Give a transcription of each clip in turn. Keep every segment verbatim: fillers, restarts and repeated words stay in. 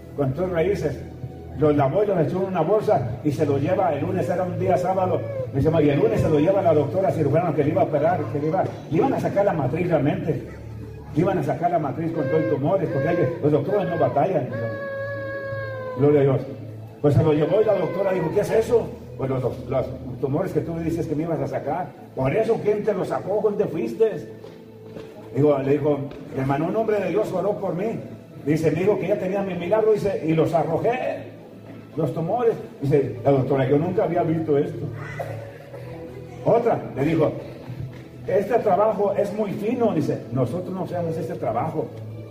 con tus raíces. Los lavó y los echó en una bolsa y se lo lleva. El lunes era un día sábado. Me dice, y el lunes se lo lleva a la doctora cirujana que le iba a operar, que le, iba, le iban a sacar la matriz realmente. Le iban a sacar la matriz con todos los tumores, porque hay, los doctores no batallan. Gloria a Dios. Pues se lo llevó y la doctora dijo, ¿qué es eso? Pues los, los tumores que tú me dices que me ibas a sacar. Por eso, ¿quién te los sacó? ¿Dónde fuiste? Digo, le dijo, hermano, un hombre de Dios oró por mí. Dice, me dijo que ya tenía mi milagro, dice, y los arrojé, los tumores. Dice, la doctora, yo nunca había visto esto. Otra, le dijo, este trabajo es muy fino. Dice, nosotros no hacemos este trabajo.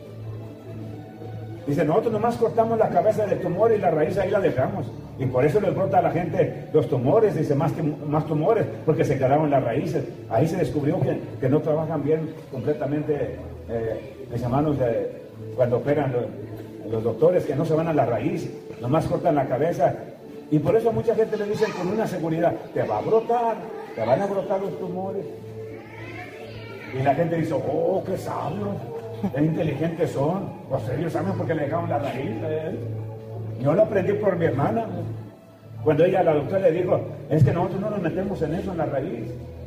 Dice, nosotros nomás cortamos la cabeza del tumor y la raíz ahí la dejamos. Y por eso les brota a la gente los tumores, dice, más, más tumores, porque se quedaron las raíces. Ahí se descubrió que, que no trabajan bien completamente, eh, mis hermanos, de, cuando operan los, los doctores, que no se van a la raíz, nomás cortan la cabeza. Y por eso mucha gente le dice con una seguridad, te va a brotar, te van a brotar los tumores. Y la gente dice, oh, qué sabios, qué inteligentes son. Pues ellos saben por qué le dejaron la raíz a él. Yo lo aprendí por mi hermana. Cuando ella, la doctora, le dijo, es que nosotros no nos metemos en eso, en la raíz.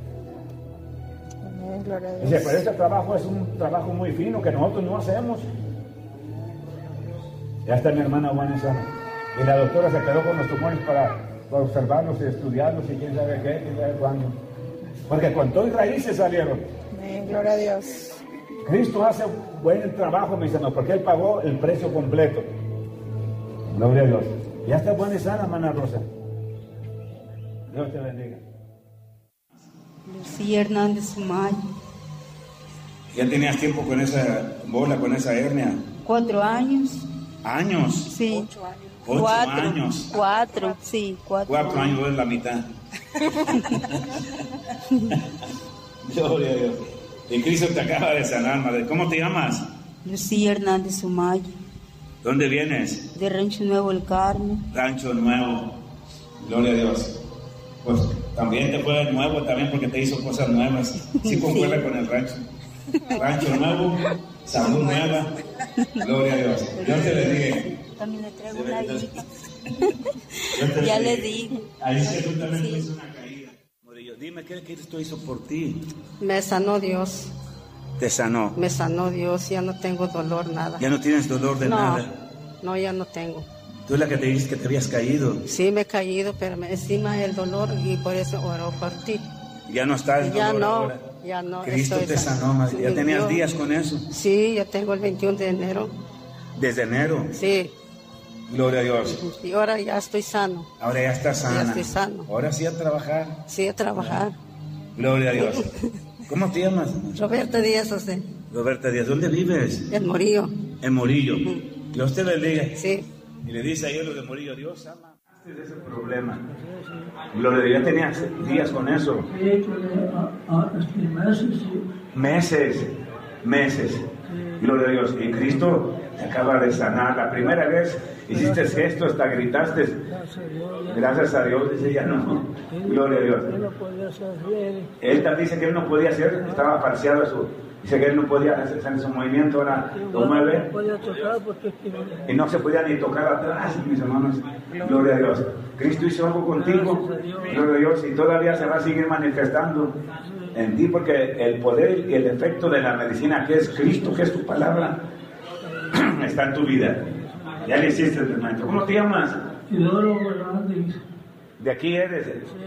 Amén, gloria a Dios. Dice, pero este trabajo es un trabajo muy fino que nosotros no hacemos. Ya está mi hermana buena y sana. Y la doctora se quedó con los tumores para, para observarlos y estudiarlos y quién sabe qué, quién sabe cuándo. Porque con todo y raíces salieron. Amén, gloria a Dios. Cristo hace buen trabajo, mis hermanos, porque Él pagó el precio completo. Gloria a Dios. Ya está buena y sana, hermana Rosa. Dios te bendiga. Lucía Hernández Sumay. ¿Ya tenías tiempo con esa bola, con esa hernia? Cuatro años. ¿Años? Sí. Ocho años. Ocho cuatro, años. Cuatro, sí, cuatro. Cuatro años es la mitad. Gloria a Dios. Y Cristo te acaba de sanar, madre. ¿Cómo te llamas? Lucía Hernández Sumay. ¿Dónde vienes? De Rancho Nuevo El Carmen. Rancho Nuevo. Gloria a Dios. Pues también te fue nuevo también porque te hizo cosas nuevas. Sí concuerda sí. Con el rancho. Rancho Nuevo, salud nueva. Gloria a Dios. Dios te bendiga. También le traigo una hija. Ya le dije. Ahí sí, tú también sí. Hizo una caída. Morillo, dime, ¿qué Cristo hizo por ti? Me sanó Dios. ¿Te sanó? Me sanó Dios, ya no tengo dolor, nada. ¿Ya no tienes dolor de no, nada? No, ya no tengo. ¿Tú es la que te dijiste que te habías caído? Sí, me he caído, pero me encima el dolor y por eso oro por ti. ¿Ya no está el ya dolor no, ahora? Ya no. Cristo te sanó, madre. ¿Ya sí, tenías yo, días con eso? Sí, ya tengo el veintiuno de enero. ¿Desde enero? Sí. Gloria a Dios. Y ahora ya estoy sano. Ahora ya estás sana. Ya estoy sano. Ahora sí a trabajar. Sí, a trabajar. Gloria a Dios. ¿Cómo te llamas? Roberta Díaz José. Roberta Díaz, ¿dónde vives? En Morillo. En Morillo. Uh-huh. Dios te bendiga. Sí. Y le dice a ellos los de Morillo, Dios ama. Este es ese problema. Gloria a Dios, ya tenías días con eso. Meses, meses. Gloria a Dios. Y Cristo te acaba de sanar. La primera vez hiciste gesto, hasta gritaste. Gracias a Dios, dice ya no. Gloria a Dios. Él también dice que él no podía hacer, estaba parciado su. Dice que él no podía hacer su movimiento, ahora lo mueve. Y no se podía ni tocar atrás, mis hermanos. Gloria a Dios. Cristo hizo algo contigo. Gloria a Dios. Y todavía se va a seguir manifestando en ti, porque el poder y el efecto de la medicina, que es Cristo, que es tu palabra, está en tu vida. Ya le hiciste el hermano. ¿Cómo te llamas? ¿De aquí eres?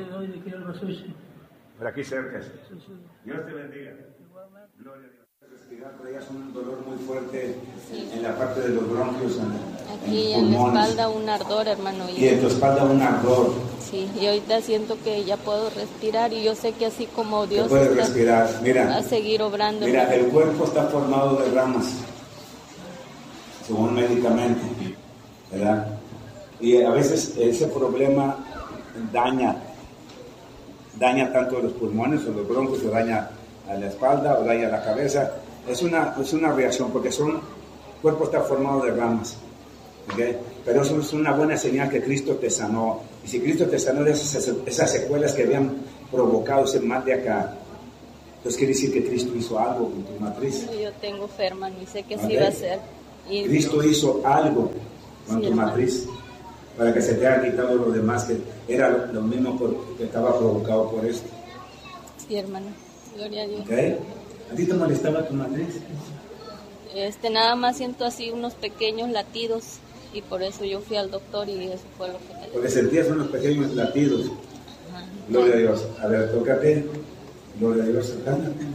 Por aquí cerca. Dios te bendiga. Gloria a Dios. Respirar por ella es un dolor muy fuerte sí. En la parte de los bronquios. En, aquí en, en la espalda un ardor, hermano. Y en tu espalda un ardor. Sí, y ahorita siento que ya puedo respirar y yo sé que así como Dios puede está, respirar. Mira, va a seguir obrando. Mira, el cuerpo está formado de ramas, según médicamente, ¿verdad? Y a veces ese problema daña, daña tanto los pulmones o los bronquios, o daña a la espalda o daña la cabeza. Es una, es una reacción, porque son, el cuerpo está formado de ramas, ¿okay? Pero eso es una buena señal que Cristo te sanó. Y si Cristo te sanó de esas, esas secuelas que habían provocado ese mal de acá, entonces quiere decir que Cristo hizo algo con tu matriz. Yo tengo fe, hermano, y sé que ¿Okay? sí va a ser. Y Cristo hizo algo con Sí, tu hermano. matriz, para que se te haya quitado lo demás, que era lo, lo mismo por- que estaba provocado por esto. Sí, hermano. Gloria a Dios. ¿Ok? ¿A ti te molestaba tu matriz? Este, nada más siento así unos pequeños latidos y por eso yo fui al doctor y eso fue lo que me Porque sentías unos pequeños latidos. Ajá. Gloria a Dios. A ver, tócate. Gloria a Dios. Cántate.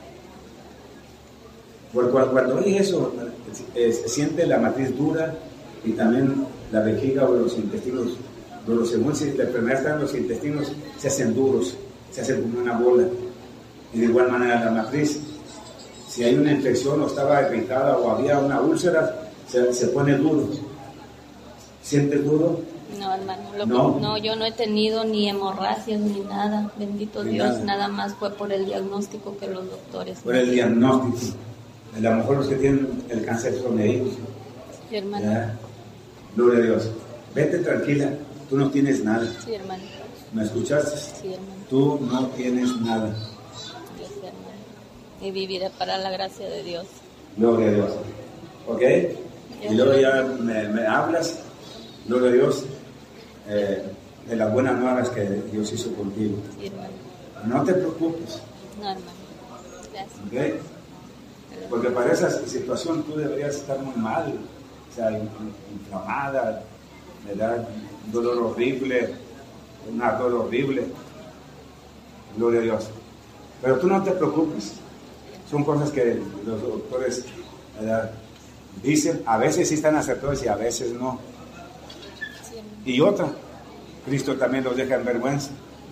Por cuando, cuando oye eso, eh, se siente la matriz dura y también la vejiga o los intestinos duros. Según si la enfermedad está en los intestinos, se hacen duros, se hacen como una bola. Y de igual manera la matriz, si hay una infección o estaba irritada o había una úlcera, se, se pone duro. ¿Sientes duro? No, hermano, lo No. que- no, yo no he tenido ni hemorragias ni nada, bendito Ni Dios, nada. nada más fue por el diagnóstico que los doctores Por me el dieron. diagnóstico. A lo mejor los que tienen el cáncer son ellos. Sí, hermano. ¿Ya? Gloria a Dios. Vete tranquila, tú no tienes nada. Sí, hermano. ¿Me escuchaste? Sí, hermano. Tú no tienes nada. Dios, hermano. Y viviré para la gracia de Dios. Gloria a Dios. ¿Ok? Y luego ya me, me hablas, gloria a Dios, eh, de las buenas nuevas que Dios hizo contigo. Sí, hermano. No te preocupes, No, hermano. Gracias. ¿ok? Porque para esa situación tú deberías estar muy mal, o sea, in- inflamada, ¿verdad? Un dolor horrible, un ardor horrible. Gloria a Dios. Pero tú no te preocupes. Son cosas que los doctores, ¿verdad?, dicen. A veces sí están acertados y a veces no. Sí, hermano. Y otra, Cristo también los deja en vergüenza.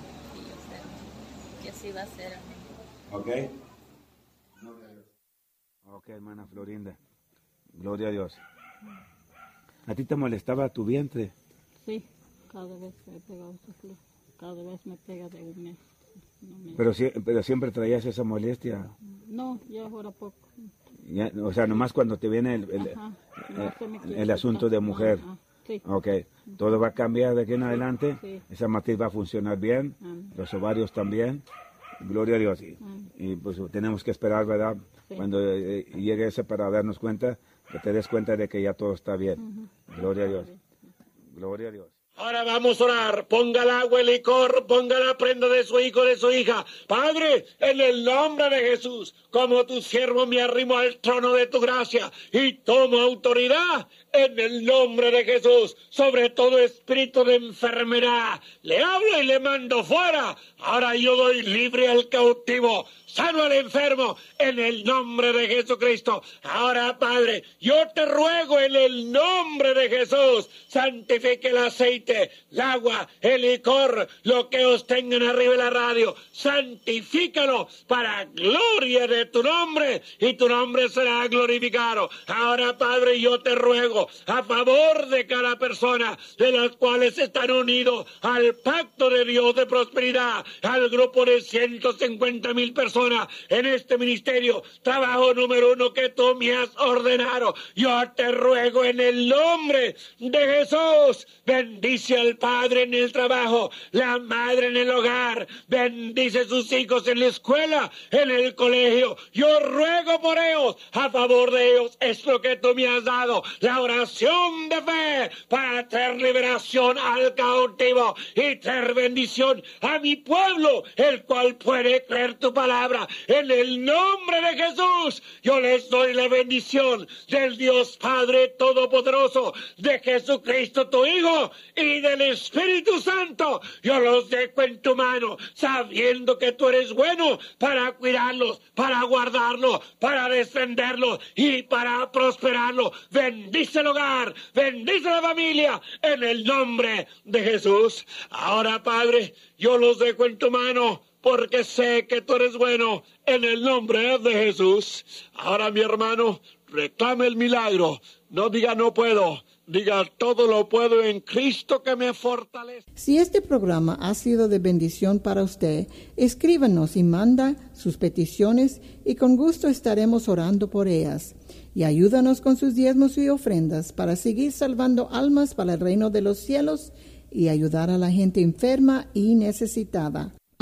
Que así va a ser, hermano. ¿Ok? Gloria a Dios. Ok, hermana Florinda. Gloria a Dios. ¿A ti te molestaba tu vientre? Sí, cada vez me pega otro flu. Cada vez me pega de un mes. No, me- Pero, sie- pero siempre traías esa molestia. no, ya ahora poco. Ya, o sea, nomás cuando te viene el, el, Ajá, eh, no se me quiere el asunto de quitar. mujer. Ajá, sí. Ok, todo va a cambiar de aquí en adelante. Sí. Esa matriz va a funcionar bien. Amén. Los ovarios también. Gloria a Dios. Y, Amén. y, pues tenemos que esperar, ¿verdad? Sí. Cuando eh, llegue ese para darnos cuenta, que te des cuenta de que ya todo está bien. Gloria a Dios. Gloria a Dios. Ahora vamos a orar. Ponga el agua, el licor, ponga la prenda de su hijo, de su hija. Padre, en el nombre de Jesús, como tu siervo me arrimo al trono de tu gracia y tomo autoridad en el nombre de Jesús sobre todo espíritu de enfermedad. Le hablo y le mando fuera. Ahora yo doy libre al cautivo, sano al enfermo, en el nombre de Jesucristo. Ahora, Padre, yo te ruego en el nombre de Jesús, santifique el aceite, el agua, el licor, lo que os tengan arriba de la radio, santifícalo para gloria de tu nombre y tu nombre será glorificado. Ahora, Padre, yo te ruego a favor de cada persona de las cuales están unidos al pacto de Dios de prosperidad, al grupo de ciento cincuenta mil personas en este ministerio, trabajo número uno que tú me has ordenado. Yo te ruego en el nombre de Jesús, bendice al padre en el trabajo, la madre en el hogar, bendice sus hijos en la escuela, en el colegio. Yo ruego por ellos, a favor de ellos, es lo que tú me has dado, la oración de fe para traer liberación al cautivo y traer bendición a mi pueblo, el cual puede creer tu palabra. En el nombre de Jesús, yo les doy la bendición del Dios Padre Todopoderoso, de Jesucristo tu Hijo y del Espíritu Santo. Yo los dejo en tu mano, sabiendo que tú eres bueno para cuidarlos, para guardarlos, para defenderlos y para prosperarlos. Bendice el hogar, bendice la familia, en el nombre de Jesús. Ahora, Padre, yo los dejo en tu mano, porque sé que tú eres bueno, en el nombre de Jesús. Ahora, mi hermano, reclame el milagro. No diga no puedo, diga todo lo puedo en Cristo que me fortalece. Si este programa ha sido de bendición para usted, escríbanos y manda sus peticiones y con gusto estaremos orando por ellas. Y ayúdanos con sus diezmos y ofrendas para seguir salvando almas para el reino de los cielos y ayudar a la gente enferma y necesitada.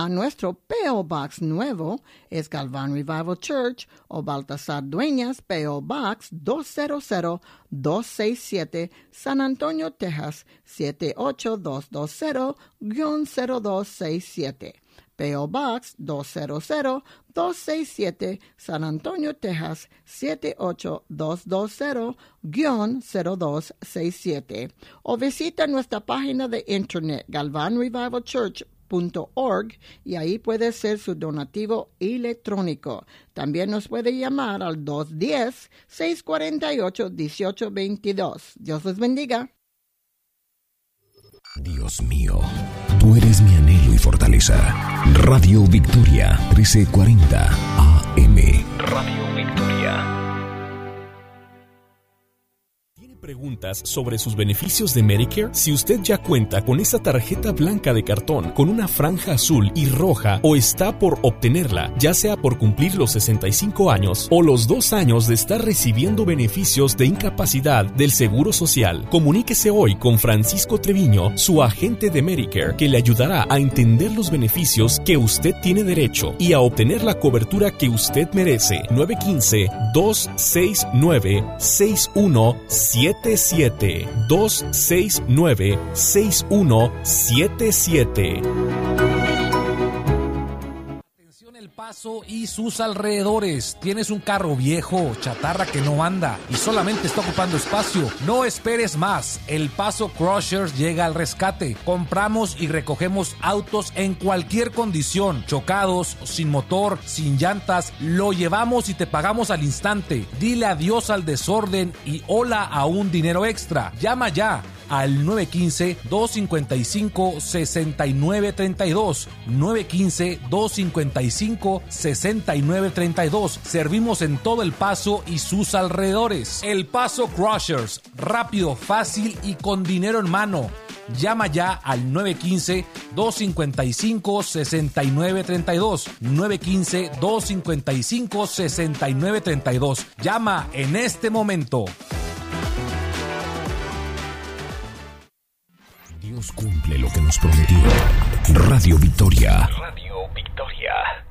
a nuestro P O Box nuevo, es Galván Revival Church o Baltasar Dueñas, P O Box dos cero cero dos seis siete, San Antonio, Texas siete ocho dos dos cero cero dos seis siete. P O Box dos cero cero dos seis siete, San Antonio, Texas siete ocho dos dos cero cero dos seis siete. O visita nuestra página de internet galvan revival church punto org y ahí puede hacer su donativo electrónico. También nos puede llamar al dos uno cero, seis cuatro ocho, uno ocho dos dos. Dios les bendiga. Dios mío, tú eres mi anhelo y fortaleza. Radio Victoria trece cuarenta A M. Radio Victoria. ¿Preguntas sobre sus beneficios de Medicare? Si usted ya cuenta con esa tarjeta blanca de cartón con una franja azul y roja o está por obtenerla, ya sea por cumplir los sesenta y cinco años o los dos años de estar recibiendo beneficios de incapacidad del Seguro Social, comuníquese hoy con Francisco Treviño, su agente de Medicare, que le ayudará a entender los beneficios que usted tiene derecho y a obtener la cobertura que usted merece. nueve uno cinco, dos seis nueve, seis uno siete siete dos seis nueve, seis uno siete siete. Atención El Paso y sus alrededores. ¿Tienes un carro viejo, chatarra que no anda y solamente está ocupando espacio? No esperes más. El Paso Crushers llega al rescate. Compramos y recogemos autos en cualquier condición, chocados, sin motor, sin llantas. Lo llevamos y te pagamos al instante. Dile adiós al desorden y hola a un dinero extra. Llama ya al nueve uno cinco, dos cinco cinco, seis nueve tres dos, nueve uno cinco, dos cinco cinco, seis nueve tres dos. Servimos en todo El Paso y sus alrededores. El Paso Crushers, rápido, fácil y con dinero en mano. Llama ya al nueve uno cinco, dos cinco cinco, seis nueve tres dos, nueve uno cinco, dos cinco cinco, seis nueve tres dos. Llama en este momento. Dios cumple lo que nos prometió. Radio Victoria. Radio Victoria.